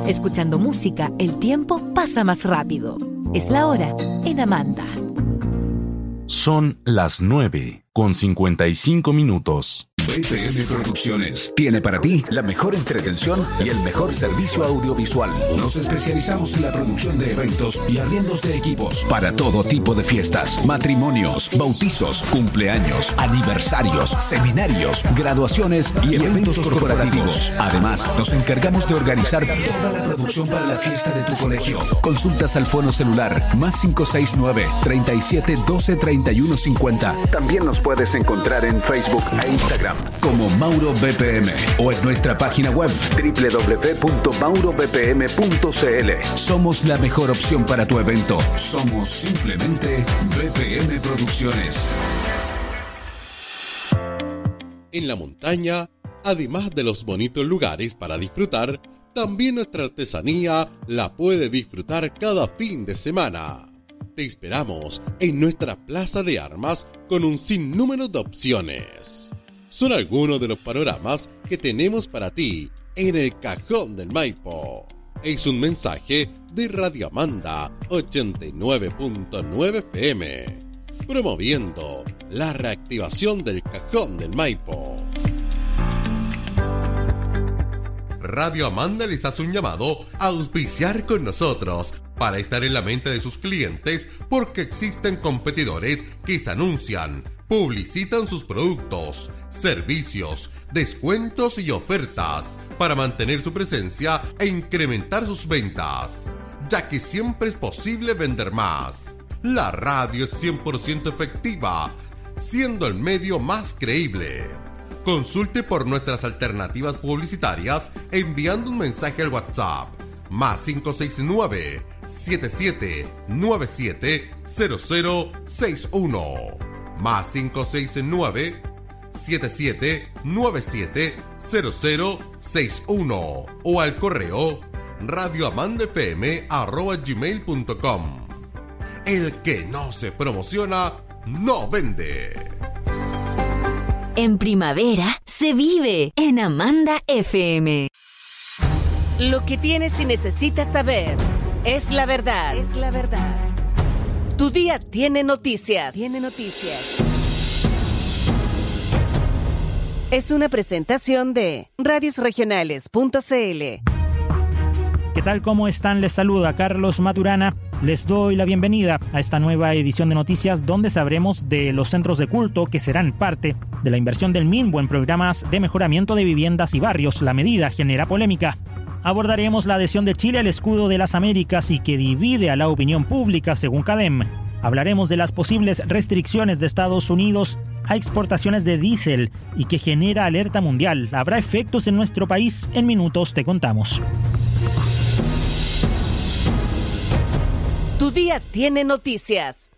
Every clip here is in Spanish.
Escuchando música, el tiempo pasa más rápido. Es la hora en Amanda. Son las 9:55. BPM Producciones tiene para ti la mejor entretención y el mejor servicio audiovisual. Nos especializamos en la producción de eventos y arriendos de equipos para todo tipo de fiestas, matrimonios, bautizos, cumpleaños, aniversarios, seminarios, graduaciones y eventos corporativos. Además, nos encargamos de organizar toda la producción para la fiesta de tu colegio. Consultas al fono celular +569 37 12 31 50. También nos puedes encontrar en Facebook e Instagram como Mauro BPM o en nuestra página web www.maurobpm.cl. Somos la mejor opción para tu evento. Somos simplemente BPM Producciones. En la montaña, además de los bonitos lugares para disfrutar, también nuestra artesanía la puede disfrutar cada fin de semana. Te esperamos en nuestra plaza de armas con un sinnúmero de opciones. Son algunos de los panoramas que tenemos para ti en el Cajón del Maipo. Es un mensaje de Radio Amanda 89.9 FM, promoviendo la reactivación del Cajón del Maipo. Radio Amanda les hace un llamado a auspiciar con nosotros para estar en la mente de sus clientes, porque existen competidores que se anuncian, publicitan sus productos, servicios, descuentos y ofertas para mantener su presencia e incrementar sus ventas, ya que siempre es posible vender más. La radio es 100% efectiva, siendo el medio más creíble. Consulte por nuestras alternativas publicitarias enviando un mensaje al WhatsApp +569 7797 0061 +569 7797 0061 o al correo radioamandafm@gmail.com. El que no se promociona, no vende. En primavera se vive en Amanda FM. Lo que tienes y necesitas saber es la verdad. Es la verdad. Tu día tiene noticias. Es una presentación de radiosregionales.cl. ¿Qué tal? ¿Cómo están? Les saluda Carlos Maturana. Les doy la bienvenida a esta nueva edición de noticias donde sabremos de los centros de culto que serán parte de la inversión del MINBU en programas de mejoramiento de viviendas y barrios. La medida genera polémica. Abordaremos la adhesión de Chile al escudo de las Américas y que divide a la opinión pública según CADEM. Hablaremos de las posibles restricciones de Estados Unidos a exportaciones de diésel y que genera alerta mundial. ¿Habrá efectos en nuestro país? En minutos te contamos. Tu día tiene noticias.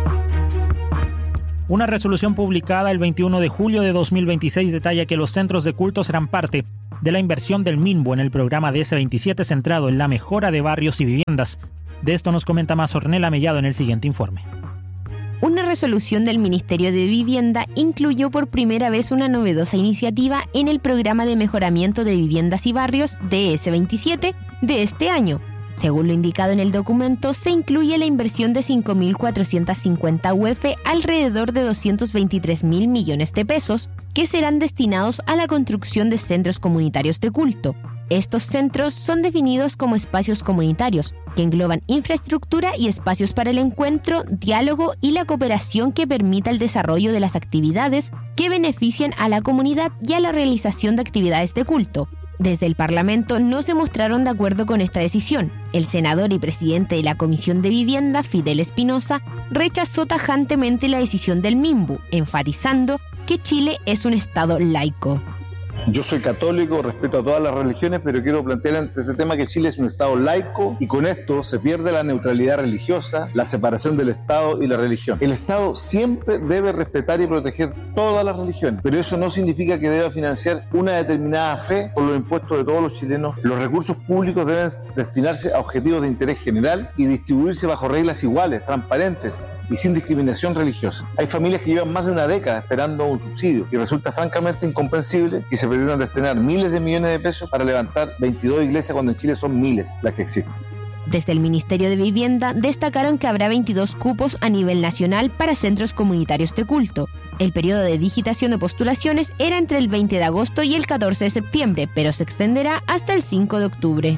Una resolución publicada el 21 de julio de 2026 detalla que los centros de culto serán parte de la inversión del MINBU en el programa DS27 centrado en la mejora de barrios y viviendas. De esto nos comenta más Ornella Mellado en el siguiente informe. Una resolución del Ministerio de Vivienda incluyó por primera vez una novedosa iniciativa en el programa de mejoramiento de viviendas y barrios DS27 de este año. Según lo indicado en el documento, se incluye la inversión de 5.450 UF, alrededor de 223.000 millones de pesos, que serán destinados a la construcción de centros comunitarios de culto. Estos centros son definidos como espacios comunitarios, que engloban infraestructura y espacios para el encuentro, diálogo y la cooperación que permita el desarrollo de las actividades que benefician a la comunidad y a la realización de actividades de culto. Desde el Parlamento no se mostraron de acuerdo con esta decisión. El senador y presidente de la Comisión de Vivienda, Fidel Espinosa, rechazó tajantemente la decisión del MINBU, enfatizando que Chile es un Estado laico. Yo soy católico, respeto a todas las religiones, pero quiero plantear ante este tema que Chile es un Estado laico y con esto se pierde la neutralidad religiosa, la separación del Estado y la religión. El Estado siempre debe respetar y proteger todas las religiones, pero eso no significa que deba financiar una determinada fe por los impuestos de todos los chilenos. Los recursos públicos deben destinarse a objetivos de interés general y distribuirse bajo reglas iguales, transparentes, y sin discriminación religiosa. Hay familias que llevan más de una década esperando un subsidio y resulta francamente incomprensible que se pretendan destinar miles de millones de pesos para levantar 22 iglesias cuando en Chile son miles las que existen. Desde el Ministerio de Vivienda destacaron que habrá 22 cupos a nivel nacional para centros comunitarios de culto. El periodo de digitación de postulaciones era entre el 20 de agosto y el 14 de septiembre, pero se extenderá hasta el 5 de octubre.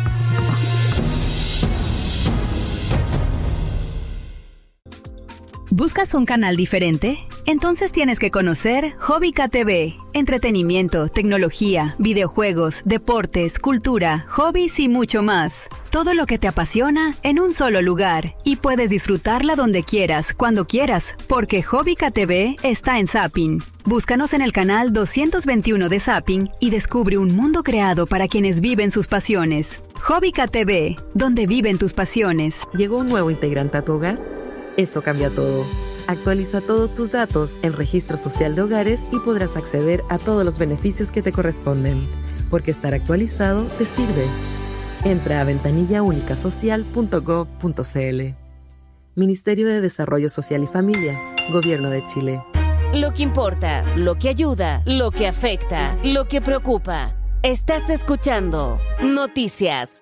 ¿Buscas un canal diferente? Entonces tienes que conocer Hobbica TV. Entretenimiento, tecnología, videojuegos, deportes, cultura, hobbies y mucho más. Todo lo que te apasiona en un solo lugar. Y puedes disfrutarla donde quieras, cuando quieras, porque Hobbica TV está en Zapping. Búscanos en el canal 221 de Zapping y descubre un mundo creado para quienes viven sus pasiones. Hobbica TV, donde viven tus pasiones. ¿Llegó un nuevo integrante a tu hogar? Eso cambia todo. Actualiza todos tus datos en Registro Social de Hogares y podrás acceder a todos los beneficios que te corresponden, porque estar actualizado te sirve. Entra a ventanillaunicasocial.gov.cl. Ministerio de Desarrollo Social y Familia, Gobierno de Chile. Lo que importa, lo que ayuda, lo que afecta, lo que preocupa. Estás escuchando Noticias.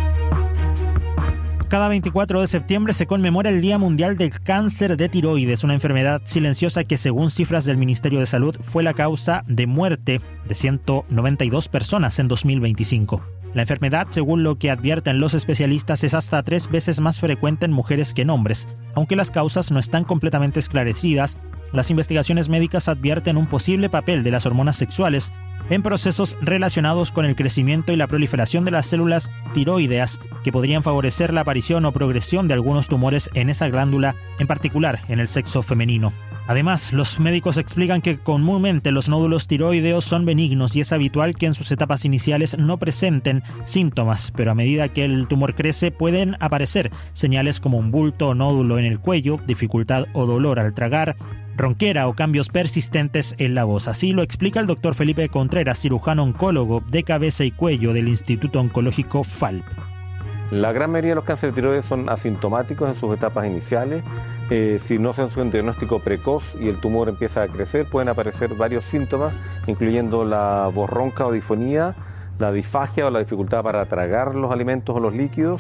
Cada 24 de septiembre se conmemora el Día Mundial del Cáncer de Tiroides, una enfermedad silenciosa que, según cifras del Ministerio de Salud, fue la causa de muerte de 192 personas en 2025. La enfermedad, según lo que advierten los especialistas, es hasta 3 veces más frecuente en mujeres que en hombres. Aunque las causas no están completamente esclarecidas, las investigaciones médicas advierten un posible papel de las hormonas sexuales en procesos relacionados con el crecimiento y la proliferación de las células tiroideas que podrían favorecer la aparición o progresión de algunos tumores en esa glándula, en particular en el sexo femenino. Además, los médicos explican que comúnmente los nódulos tiroideos son benignos y es habitual que en sus etapas iniciales no presenten síntomas, pero a medida que el tumor crece pueden aparecer señales como un bulto o nódulo en el cuello, dificultad o dolor al tragar, ronquera o cambios persistentes en la voz. Así lo explica el doctor Felipe Contreras, cirujano oncólogo de cabeza y cuello del Instituto Oncológico FALP. La gran mayoría de los cánceres de tiroides son asintomáticos en sus etapas iniciales. Si no se hace un diagnóstico precoz y el tumor empieza a crecer, pueden aparecer varios síntomas, incluyendo la voz ronca o disfonía, la disfagia o la dificultad para tragar los alimentos o los líquidos,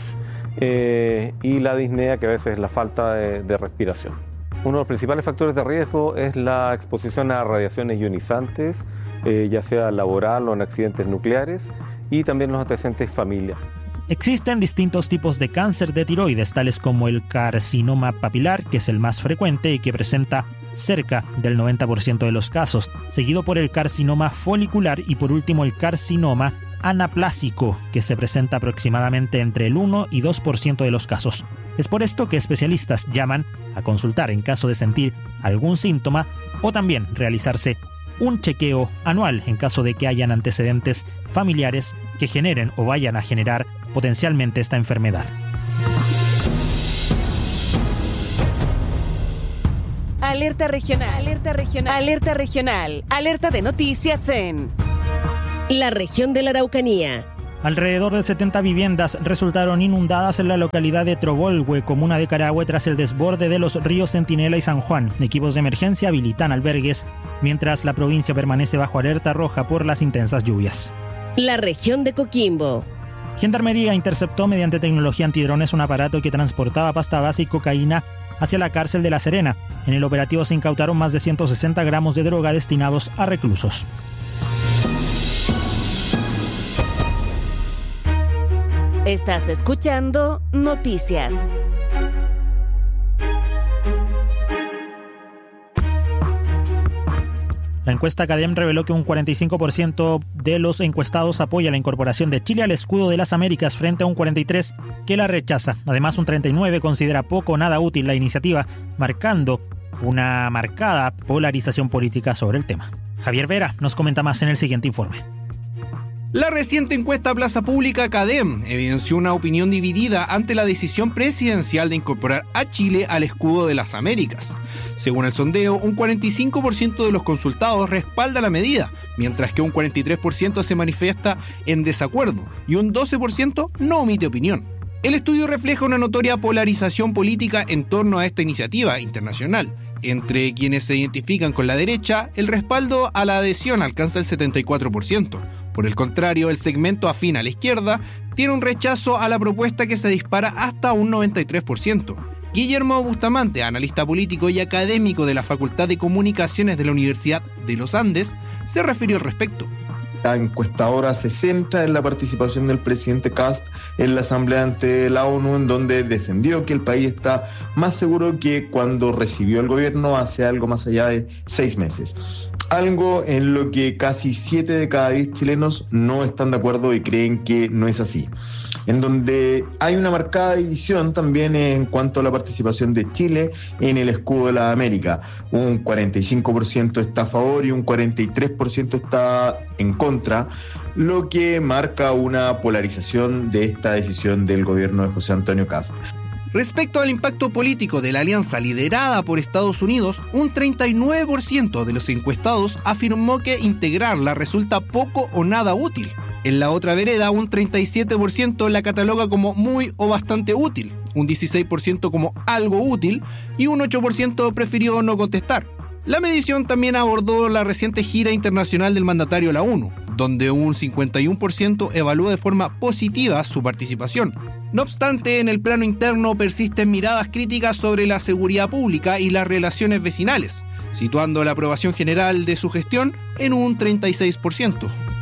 y la disnea, que a veces es la falta de respiración. Uno de los principales factores de riesgo es la exposición a radiaciones ionizantes, ya sea laboral o en accidentes nucleares, y también los antecedentes familia. Existen distintos tipos de cáncer de tiroides, tales como el carcinoma papilar, que es el más frecuente y que presenta cerca del 90% de los casos, seguido por el carcinoma folicular y por último el carcinoma anaplásico, que se presenta aproximadamente entre el 1 y 2% de los casos. Es por esto que especialistas llaman a consultar en caso de sentir algún síntoma o también realizarse un chequeo anual en caso de que hayan antecedentes familiares que generen o vayan a generar potencialmente esta enfermedad. Alerta regional, alerta regional, alerta regional, alerta de noticias en la región de la Araucanía. Alrededor de 70 viviendas resultaron inundadas en la localidad de Trobolhue, comuna de Carahue, tras el desborde de los ríos Centinela y San Juan. Equipos de emergencia habilitan albergues, mientras la provincia permanece bajo alerta roja por las intensas lluvias. La región de Coquimbo. Gendarmería interceptó mediante tecnología antidrones un aparato que transportaba pasta base y cocaína hacia la cárcel de La Serena. En el operativo se incautaron más de 160 gramos de droga destinados a reclusos. Estás escuchando Noticias. La encuesta CADEM reveló que un 45% de los encuestados apoya la incorporación de Chile al escudo de las Américas frente a un 43% que la rechaza. Además, un 39% considera poco o nada útil la iniciativa, marcando una marcada polarización política sobre el tema. Javier Vera nos comenta más en el siguiente informe. La reciente encuesta Plaza Pública CADEM evidenció una opinión dividida ante la decisión presidencial de incorporar a Chile al escudo de las Américas. Según el sondeo, un 45% de los consultados respalda la medida, mientras que un 43% se manifiesta en desacuerdo y un 12% no omite opinión. El estudio refleja una notoria polarización política en torno a esta iniciativa internacional. Entre quienes se identifican con la derecha, el respaldo a la adhesión alcanza el 74%. Por el contrario, el segmento afín a la izquierda tiene un rechazo a la propuesta que se dispara hasta un 93%. Guillermo Bustamante, analista político y académico de la Facultad de Comunicaciones de la Universidad de los Andes, se refirió al respecto. La encuestadora se centra en la participación del presidente Kast en la asamblea ante la ONU, en donde defendió que el país está más seguro que cuando recibió el gobierno hace algo más allá de 6 meses. Algo en lo que casi 7 de cada 10 chilenos no están de acuerdo y creen que no es así. En donde hay una marcada división también en cuanto a la participación de Chile en el escudo de la América. Un 45% está a favor y un 43% está en contra, lo que marca una polarización de esta decisión del gobierno de José Antonio Kast. Respecto al impacto político de la alianza liderada por Estados Unidos, un 39% de los encuestados afirmó que integrarla resulta poco o nada útil. En la otra vereda, un 37% la cataloga como muy o bastante útil, un 16% como algo útil y un 8% prefirió no contestar. La medición también abordó la reciente gira internacional del mandatario a la ONU, donde un 51% evaluó de forma positiva su participación. No obstante, en el plano interno persisten miradas críticas sobre la seguridad pública y las relaciones vecinales, situando la aprobación general de su gestión en un 36%.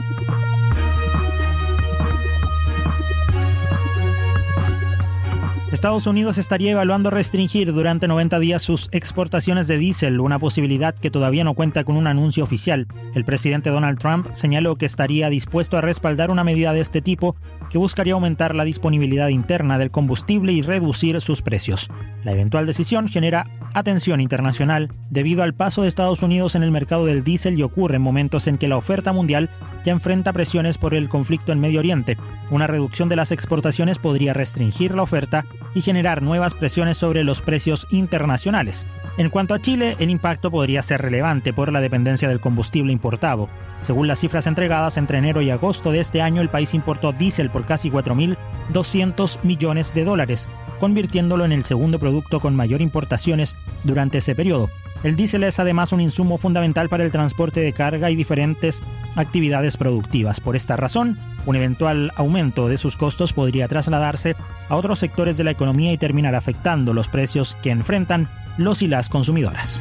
Estados Unidos estaría evaluando restringir durante 90 días sus exportaciones de diésel, una posibilidad que todavía no cuenta con un anuncio oficial. El presidente Donald Trump señaló que estaría dispuesto a respaldar una medida de este tipo que buscaría aumentar la disponibilidad interna del combustible y reducir sus precios. La eventual decisión genera atención internacional debido al paso de Estados Unidos en el mercado del diésel y ocurre en momentos en que la oferta mundial ya enfrenta presiones por el conflicto en Medio Oriente. Una reducción de las exportaciones podría restringir la oferta y generar nuevas presiones sobre los precios internacionales. En cuanto a Chile, el impacto podría ser relevante por la dependencia del combustible importado. Según las cifras entregadas entre enero y agosto de este año, el país importó diésel por casi $4.200 millones, convirtiéndolo en el segundo producto con mayor importaciones durante ese periodo. El diésel es además un insumo fundamental para el transporte de carga y diferentes actividades productivas. Por esta razón, un eventual aumento de sus costos podría trasladarse a otros sectores de la economía y terminar afectando los precios que enfrentan los y las consumidoras.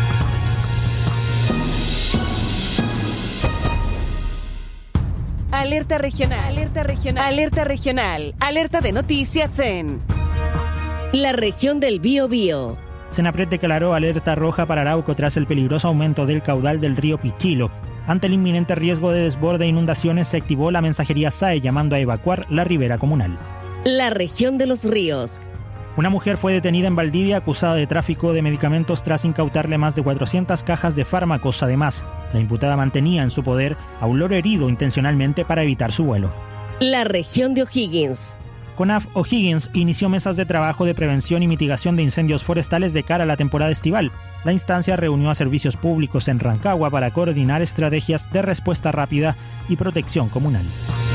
Alerta regional, alerta regional, alerta regional, alerta de noticias en la región del Biobío. Senapred declaró alerta roja para Arauco tras el peligroso aumento del caudal del río Pichilo. Ante el inminente riesgo de desborde e inundaciones, se activó la mensajería SAE llamando a evacuar la ribera comunal. La región de los ríos. Una mujer fue detenida en Valdivia acusada de tráfico de medicamentos tras incautarle más de 400 cajas de fármacos. Además, la imputada mantenía en su poder a un loro herido intencionalmente para evitar su vuelo. La región de O'Higgins. CONAF O'Higgins inició mesas de trabajo de prevención y mitigación de incendios forestales de cara a la temporada estival. La instancia reunió a servicios públicos en Rancagua para coordinar estrategias de respuesta rápida y protección comunal.